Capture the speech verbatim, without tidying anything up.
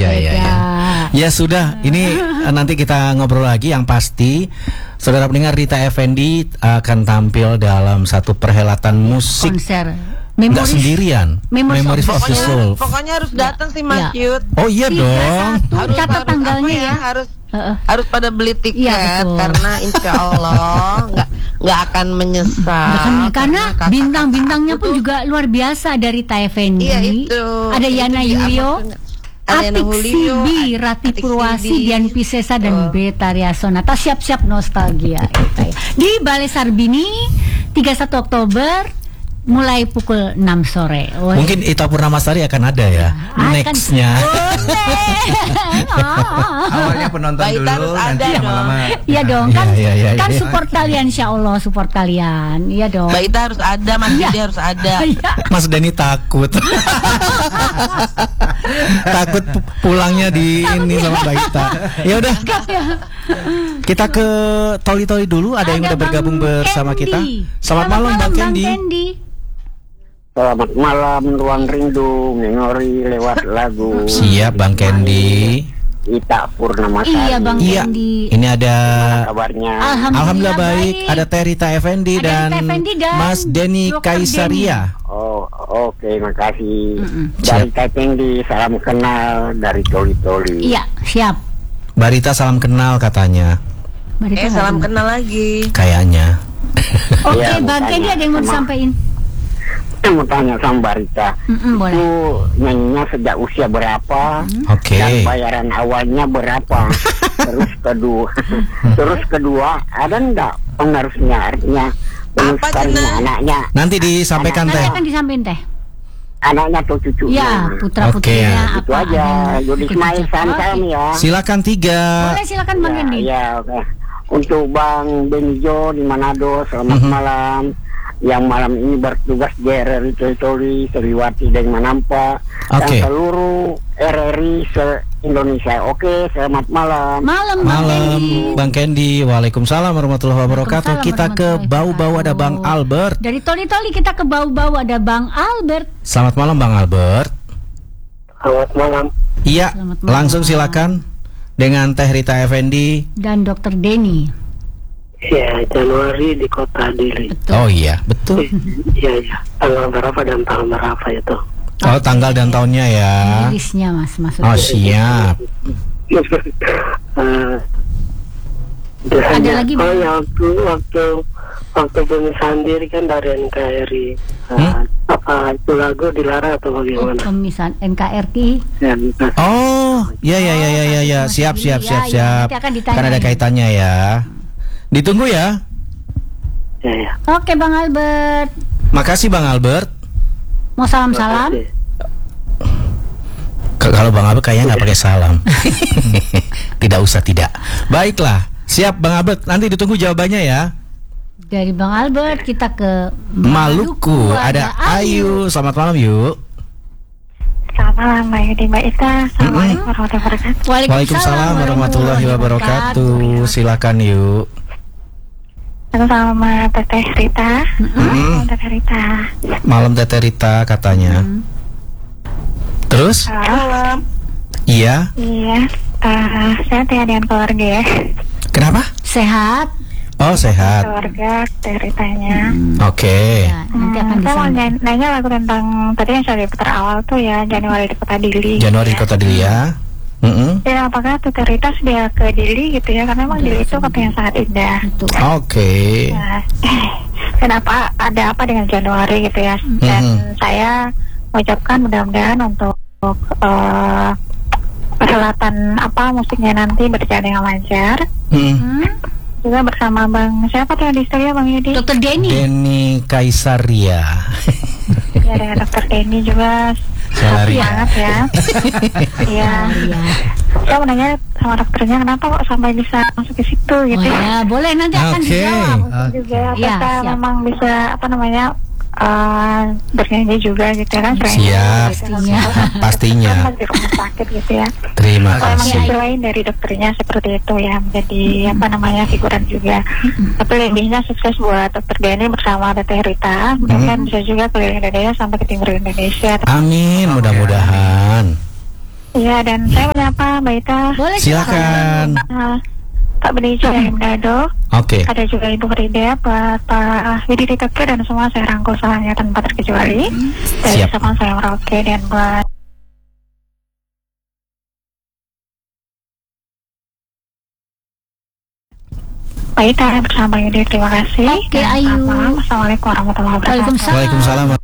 Iya, iya, iya. Ya sudah, ini nanti kita ngobrol lagi. Yang pasti saudara pendengar, Rita Effendy akan tampil dalam satu perhelatan musik konser. Nggak sendirian. Memories of the Soul. Pokoknya harus datang sih Mas Ya. Yud. Oh iya dong. Harus Catat tanggalnya ya. Harus Uh-uh. harus pada beli tiket Iya, betul. karena insya Allah nggak nggak akan menyesal. Karena, karena kakak-kakak bintang-bintangnya aku pun tuh- juga luar biasa dari Rita Effendy. Iya itu. Ada Itu Yana di Yulio, Amazon. Ada Yana Atik Julio, Sibi, Rati Atik Purwasi, Sibi. Dian Piscesa dan Oh. Betaria Sonata. Siap-siap nostalgia kita ya. Di Balai Sarbini tiga puluh satu Oktober mulai pukul enam sore. Woy. Mungkin Ita Purnamasari akan ada ya. Akan- Nextnya. Awalnya penonton Baik, dulu, harus nanti ada lama-lama. Iya dong, kan Iya, iya, iya, kan iya. support kalian, insya Allah support kalian. Iya dong. Mbak Ita harus ada, Mas Iya. Yudi harus ada. Iya. Mas Denny takut. Takut pu- pulangnya di ini sama Mbak Ita. Ya udah, kita ke Toli-Toli dulu. Ada yang Ada udah bergabung Bang bersama Candy. kita. Selamat, malam Bang Candy. Selamat malam, Ruang Rindu, memori lewat lagu. Siap Bang Candy. Ita Purnamasari. Iya Bang Iya. Candy. Ini ada Kabarnya. Alhamdulillah baik. Ada Teh Rita Effendy Ada dan Rita Effendy dan Mas Denny Dokter Kaisaria. Oh, oke, makasih. Mm-mm. Dari Siap. Effendy, salam kenal dari Toli-Toli. Iya, siap. Mbak Rita salam kenal katanya. Mari Eh kita salam ngobrol. kenal lagi. Kayaknya. Oke, Iya, Bang mau Candy tanya ada yang mau sama- disampaikan? Saya mau tanya sama Mbak Rita. Mm-mm, boleh. Itu nyanyinya sejak usia berapa? Oke. Dan bayaran awalnya berapa? Terus kedua, terus kedua, ada enggak penerusnya? Artinya peneruskannya Cina? anaknya, Nanti disampaikan Nanti Teh. akan disampaikan Teh. anaknya atau cucunya? Ya, putra Oke. putrinya Itu apa aja. ada Yudi ikut Ismail ucap. Sansan Oke. ya. Silakan tiga. Boleh silakan Bang Ya, Candy. ya, oke. Untuk Bang Benijo di Manado, selamat Mhm. malam. Yang malam ini bertugas di R R I Toli-Toli, Sriwati dan Manampa, Oke. dan seluruh R R I se-Indonesia. Oke, selamat malam. Malam Bang Malam Candy. Bang Candy. Waalaikumsalam warahmatullahi wabarakatuh. Waalaikumsalam Kita ke warahmatullahi Bau-Bau ada Bang wabarakatuh. Albert. Dari Toli-Toli kita ke Bau-Bau ada Bang Albert. Selamat malam Bang Albert. Selamat malam. Iya, Selamat malam. langsung silakan dengan Teh Rita Effendy. Dan Dokter Denny. Ya, Januari di kota Dili. Betul. Oh iya, betul. Iya, iya. Tanggal berapa dan tanggal berapa itu? Oh, tanggal dan tahunnya ya. Rilisnya Mas maksudnya. Oh, siap. Eh, Ada lagi, oh Bang? ya, waktu waktu waktu pemisahan diri kan dari N K R I. Eh, Hmm? Apa itu lagu dilarang atau Oh, bagaimana? pemisahan N K R I. Ya, gitu. Oh, ya ya ya ya ya ya. Siap siap Ya, siap ya, siap. nanti akan ditanya. Kan ada kaitannya ya. Ditunggu ya. Ya, ya. Oke Bang Albert. Makasih Bang Albert. Mau salam-salam? Makasih. K- Kalau Bang Albert kayaknya nggak pakai salam. Tidak usah tidak. Baiklah, siap Bang Albert. Nanti ditunggu jawabannya ya. Dari Bang Albert kita ke Maluku ada Ayu. Selamat malam yuk. Selamat malam Mbak Yudi, Mbak Ita. Assalamualaikum warahmatullahi wabarakatuh. Waalaikumsalam warahmatullahi wabarakatuh. Silakan yuk. Aku sama Teteh Rita. Mm-mm. Teteh Rita. Malam Teteh Rita katanya. Terus? Halo. Iya. Iya. eh saya tanya dengan keluarga ya. Kenapa? Sehat. Oh sehat. Keluarga Teteh Ritanya. Oke. Ya, nanti akan Hmm, saya mau disampaikan. nanya, nanya lagu tentang tadi yang saya putar awal tuh ya, Januari di Kota Dili. Januari ya. Kota Dili ya. Mm-mm. Ya, apakah Teteh Rita sudah ke Dili gitu ya? Karena memang Dili itu kota yang sangat indah. Betul. Oke. Nah, kenapa ada apa dengan Januari gitu ya? Dan Mhm. saya mengucapkan mudah-mudahan untuk eh, perhelatan apa musiknya nanti berjalan dengan lancar. Mm. Hmm? Juga bersama Bang siapa tuh yang di studio, Bang Yudi? Dokter Denny. Denny Kaisaria. Ya, dengan Dokter Denny juga. Salaria. Semangat ya. Iya. Iya. Saya mau nanya sama dokternya kenapa kok sampai bisa masuk ke situ Oh gitu ya? ya, boleh nanti akan Oke. dijawab. Juga Ya, apakah siap. memang bisa apa namanya uh, bernyanyi juga gitu ya kan? Selain Siap. gitu, Pastinya. Pastinya. kan di rumah sakit gitu ya. Terima Kalau emang kasih. selain dari dokternya seperti itu ya menjadi apa namanya figuran juga. Tapi lebihnya sukses buat dokter Denny bersama Teteh Rita. Mudah-mudahan bisa juga keliling Indonesia sampai ke timur Indonesia. Amin, mudah-mudahan. Iya, dan saya mau menyapa Mbak Ita. Boleh Silakan. Nah, Pak Beneja dari Manado. Oke. Ada juga Ibu Frida, buat Pak Widi Titeke dan semua saya rangkul salahnya tanpa terkecuali. Dari Siap. sama saya Merauke dan buat Pak Ita bersama Yudi, terima kasih. Oke, Dan Ayu. selamat malam. Assalamualaikum warahmatullahi wabarakatuh. Waalaikumsalam. Waalaikumsalam.